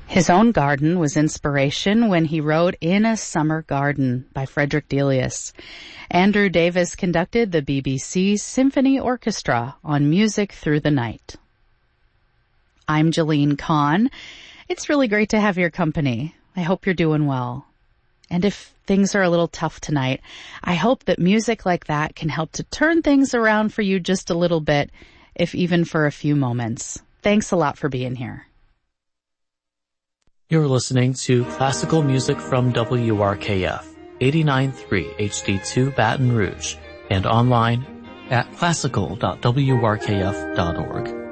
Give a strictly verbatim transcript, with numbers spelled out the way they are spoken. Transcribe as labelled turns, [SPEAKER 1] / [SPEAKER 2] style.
[SPEAKER 1] His own garden was inspiration when he wrote In a Summer Garden by Frederick Delius. Andrew Davis conducted the B B C Symphony Orchestra on Music Through the Night. I'm Jeline Kahn. It's really great to have your company. I hope you're doing well. And if things are a little tough tonight, I hope that music like that can help to turn things around for you just a little bit, if even for a few moments. Thanks a lot for being here.
[SPEAKER 2] You're listening to classical music from W R K F, eighty-nine point three H D two Baton Rouge, and online at classical dot w r k f dot org.